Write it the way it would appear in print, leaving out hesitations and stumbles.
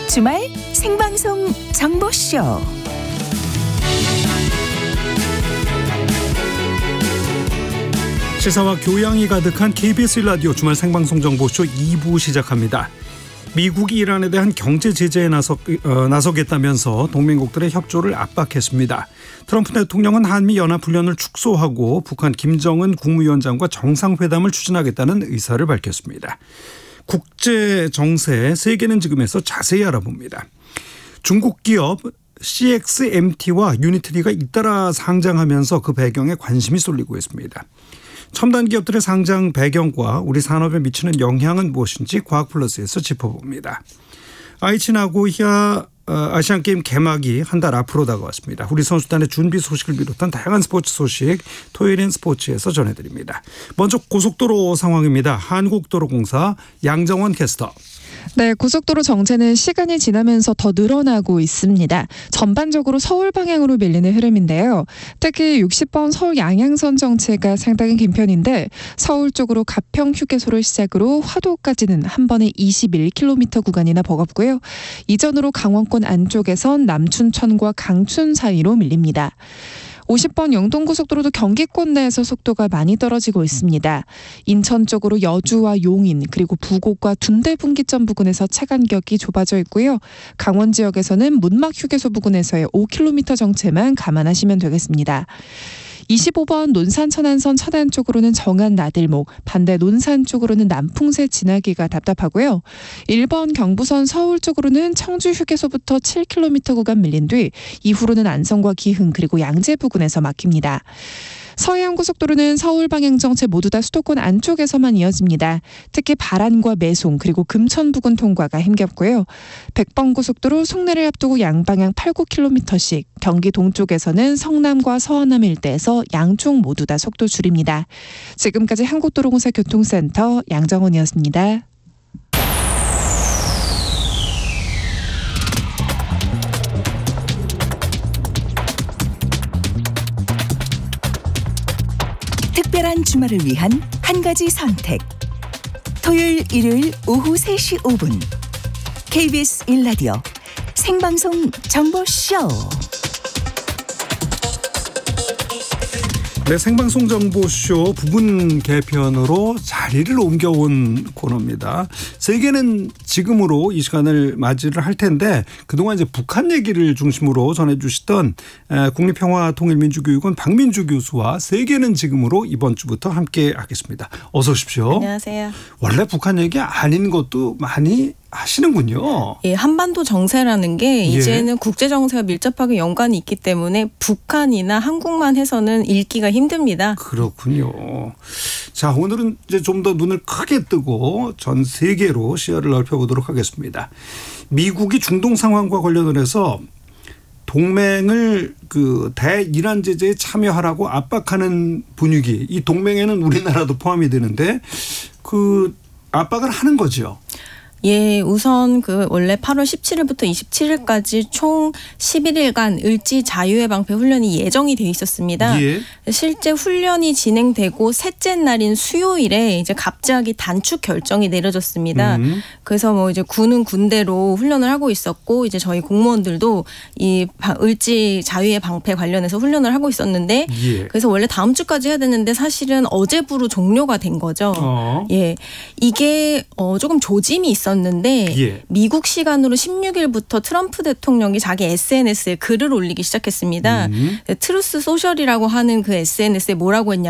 주말 생방송 정보쇼. 시사와 교양이 가득한 KBS 라디오 주말 생방송 정보쇼 2부 시작합니다. 미국이 이란에 대한 경제 제재에 나서겠다면서 동맹국들의 협조를 압박했습니다. 트럼프 대통령은 한미 연합훈련을 축소하고 북한 김정은 국무위원장과 정상회담을 추진하겠다는 의사를 밝혔습니다. 국제 정세 세계는 지금에서 자세히 알아봅니다. 중국 기업 CXMT와 유니트리가 잇따라 상장하면서 그 배경에 관심이 쏠리고 있습니다. 첨단 기업들의 상장 배경과 우리 산업에 미치는 영향은 무엇인지 과학플러스에서 짚어봅니다. 아이치 나고야 아시안게임 개막이 한 달 앞으로 다가왔습니다. 우리 선수단의 준비 소식을 비롯한 다양한 스포츠 소식 토요일엔 스포츠에서 전해드립니다. 먼저 고속도로 상황입니다. 한국도로공사 양정원 캐스터. 네, 고속도로 정체는 시간이 지나면서 더 늘어나고 있습니다. 전반적으로 서울 방향으로 밀리는 흐름인데요. 특히 60번 서울 양양선 정체가 상당히 긴 편인데 서울 쪽으로 가평 휴게소를 시작으로 화도까지는 한 번에 21km 구간이나 버겁고요. 이전으로 강원권 안쪽에선 남춘천과 강춘 사이로 밀립니다. 50번 영동고속도로도 경기권 내에서 속도가 많이 떨어지고 있습니다. 인천 쪽으로 여주와 용인 그리고 부곡과 둔대분기점 부근에서 차 간격이 좁아져 있고요. 강원 지역에서는 문막 휴게소 부근에서의 5km 정체만 감안하시면 되겠습니다. 25번 논산 천안선 천안 쪽으로는 정안 나들목, 반대 논산 쪽으로는 남풍새 지나기가 답답하고요. 1번 경부선 서울 쪽으로는 청주 휴게소부터 7km 구간 밀린 뒤 이후로는 안성과 기흥 그리고 양재 부근에서 막힙니다. 서해안고속도로는 서울 방향 정체 모두 다 수도권 안쪽에서만 이어집니다. 특히 바란과 매송 그리고 금천 부근 통과가 힘겹고요. 백번고속도로 송내를 앞두고 양방향 8, 9km씩 경기 동쪽에서는 성남과 서안남 일대에서 양쪽 모두 다 속도 줄입니다. 지금까지 한국도로공사 교통센터 양정원이었습니다. 특별한 주말을 위한 한 가지 선택. 토요일, 일요일 오후 3시 5분 KBS 1라디오 생방송 정보쇼. 네, 생방송 정보쇼 부분 개편으로 자리를 옮겨온 코너입니다. 세계는 지금으로 이 시간을 맞이를 할 텐데 그동안 이제 북한 얘기를 중심으로 전해주시던 국립평화통일민주교육원 박민주 교수와 세계는 지금으로 이번 주부터 함께 하겠습니다. 어서 오십시오. 안녕하세요. 원래 북한 얘기 아닌 것도 많이 하시는군요. 예, 한반도 정세라는 게 이제는 국제 정세와 밀접하게 연관이 있기 때문에 북한이나 한국만 해서는 읽기가 힘듭니다. 그렇군요. 자, 오늘은 이제 좀 더 눈을 크게 뜨고 전 세계로 시야를 넓혀보도록 하겠습니다. 미국이 중동 상황과 관련해서 동맹을 대이란 제재에 참여하라고 압박하는 분위기. 이 동맹에는 우리나라도 포함이 되는데 그 압박을 하는 거죠. 예, 우선 원래 8월 17일부터 27일까지 총 11일간 을지 자유의 방패 훈련이 예정이 돼 있었습니다. 예. 실제 훈련이 진행되고 셋째 날인 수요일에 이제 갑자기 단축 결정이 내려졌습니다. 그래서 이제 군은 군대로 훈련을 하고 있었고 이제 저희 공무원들도 이 을지 자유의 방패 관련해서 훈련을 하고 있었는데 그래서 원래 다음 주까지 해야 되는데 사실은 어제부로 종료가 된 거죠. 예, 이게 조금 조짐이 있었는데 미국 시간으로 16일부터 트럼프 대통령이 자기 SNS에 글을 올리기 시작했습니다. 트루스 소셜이라고 하는 그 SNS에 뭐라고 했냐면